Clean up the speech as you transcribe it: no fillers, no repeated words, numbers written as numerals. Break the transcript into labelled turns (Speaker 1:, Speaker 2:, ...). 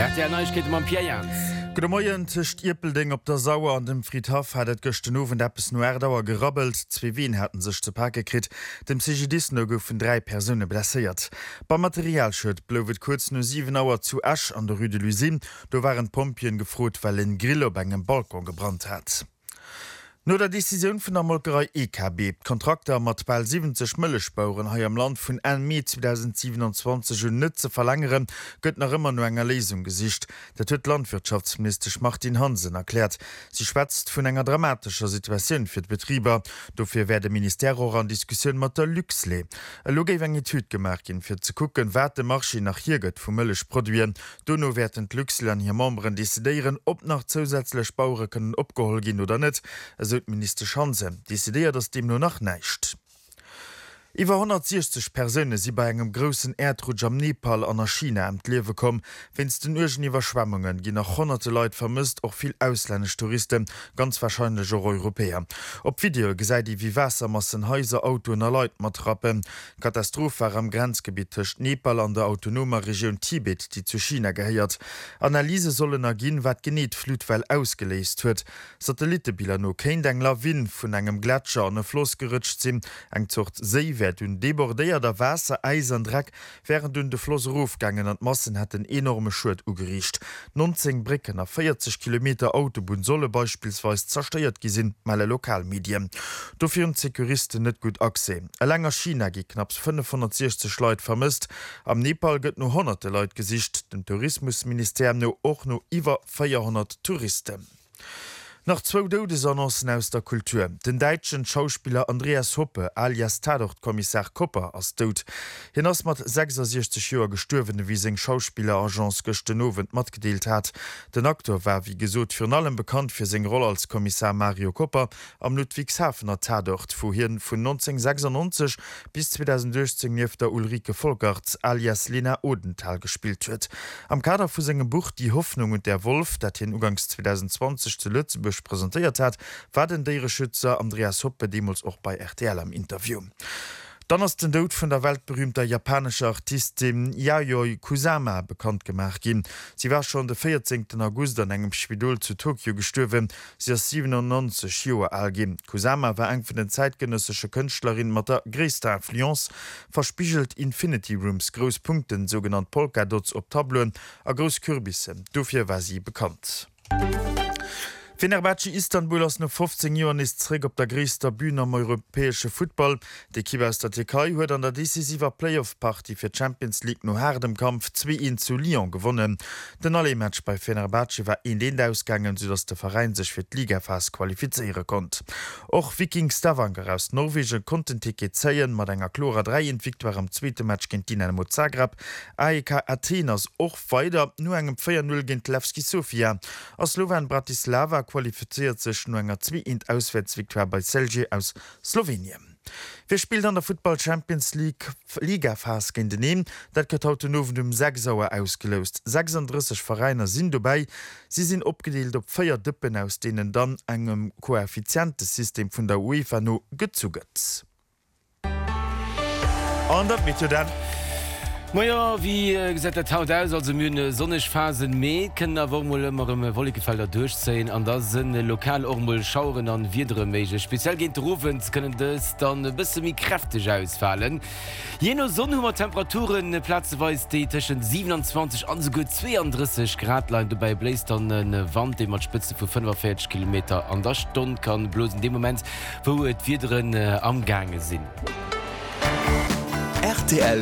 Speaker 1: RTL Neuigkeiten mit Pierre Jans.
Speaker 2: Guten Morgen, Tisch Irpelding op der Sauer an dem Friedhof hat gestern Abend etwas nur Erdauer gerabbelt. 2 Wien hatten sich zu Park gekriegt. Dem Sigidisten goufen 3 Personen blessiert. Beim Materialschutz blieb kurz nur 7 Uhr zu Asch an der Rue de l'Usine. Da waren Pompien gefroht, weil ein Grill auf einem Balkon gebrannt hat. Nur der Decision vun der Molkerei EKB, Kontrakter mat bald 70 Mëllechbauern ha am Land vun 1 Mai 2027 hun Nëtze verlangeren, gëtt nach immer no enger Lesung gesicht. Dat huet Landwirtschaftsminister Martin Hansen erklärt. Sie schwätzt vun enger dramatischer Situation fir d'Betrieber. Dofir werde Ministero an Diskussion mat der Luxle. Loge eng Etyd gemerkin fir ze kucken, wat de Marchi nach hier gëtt vu Mëllech produieren. Dono werden Luxle an hier Membern desideieren, ob nach zusätzlich Bauure können opgehol gin oder net. Minister Chance, décidéiert dass dem nur nach neicht. Iwer 160 Personen sie bei engem großen Erdrutsch am Nepal an der China am Lewe kom, wenns den urgen Überschwemmungen gi nach hunderte Leute vermisst, auch viel ausländische Touristen, ganz wahrscheinlich auch Europäer. Op Video gesäit die wie Wassermassen Häuser, Auto und Leute matrappen. Katastrophe war am Grenzgebiet zwischen Nepal an der autonomer Region Tibet, die zu China gehört. Analyse sollen ergin, wat genet Flutwell ausgelesen huet. Satellitenbilder no kein eng Lawin vun engem Gletscher an e Floss gerutscht sind, eng Zucht See hun debordéier der Wasser Eisendreck während hun de Floss Rufgangen an Massen hat den enorme Schuld ugericht. 19 Bricken a 40 km Autobahn solle beispielsweise zersteiert gesinn meine Lokalmedien. Dofir hun Sekuristen net gut asinn. E langer China gi knapp 560 Leute vermisst. Am Nepal gëtt no 100 Leute gesicht, dem Tourismusministerium no och no iwwer 400 Touristen. Nach 2 Todesannoncen aus der Kultur. Den deutschen Schauspieler Andreas Hoppe alias Tatortkommissar Kopper ass tot. Hin ass mat 66 Joer gestorwen, wie seg Schauspieleragenz gestern mat gedeelt hat. Den Aktor war wie gesot für allem bekannt fir seg Rolle als Kommissar Mario Kopper am Ludwigshafener Tatort, wohin vun 1996 bis 2013 nieef der Ulrike Volkerts alias Lena Odenthal gespielt huet. Am Kader vu segem Buch Die Hoffnung und der Wolf, dat hin ugangs 2020 zu Lützeburg präsentiert hat, war den Schützer Andreas Hoppe demals auch bei RTL am Interview. Dann ist den Tod von der weltberühmter japanischer Artistin Yayoi Kusama bekannt gemacht gin. Sie war schon den 14. August an engem Spidol zu Tokio gestorben. Sie ist 97 Jahre alt. Kusama war eng von den zeitgenössischen Künstlerin mit der größten Influence, verspiegelt Infinity Rooms, Großpunkten, sogenannte Polka-Dots auf Tableauen, a Großkürbisse. Dafür war sie bekannt. Fenerbahce Istanbul aus no 15 Jahren ist zurück op der größter Bühne am europäische Football. Die Kippe aus der Türkei huet an der decisiver Playoff-Party für Champions League no hardem Kampf 2-1 zu Lyon gewonnen. Den alle Match bei Fenerbahce war in den Ausgangen, sodass der Verein sich für die Liga fast qualifizieren konnte. Auch Viking Stavanger aus Norwegen konnten Ticket zeien, mit einer Chlora 3 entwickelt war am zweiten Match gegen Dinamo Zagreb. AEK Athen ist auch weiter, nur einem 4-0 gegen Levski Sofia. Aus Slovan Bratislava qualifiziert sich nur enger 2-1 Auswärtsviktoire bei Celje aus Slowenien. Wir spielen an der Football Champions League Ligaphase gegen den dat gëtt haut um 6 Uhr ausgelost. 36 Vereine sind dabei. Sie sind abgedeelt op 4 Dëppen, aus denen dann engem Koeffizientensystem vun der UEFA no gezuget. Und dat mit dann.
Speaker 1: Moja, wie gesagt, der Tau aus, also eine sonnige Phase mehr, können aber auch mal immer im Wolkenfelder durchziehen. Und das sind lokal auch mal Schauern an widere Mäge. Speziell gegen Rufens können das dann ein bisschen mehr kräftig ausfallen. Je nach Sonne Temperaturen platzweise die zwischen 27 und sogar 32 Grad lang. Dabei bläst dann eine Wand, die mit Spitze von 45 km an der Stunde kann, bloß in dem Moment, wo es wieder am Gange sind.
Speaker 3: RTL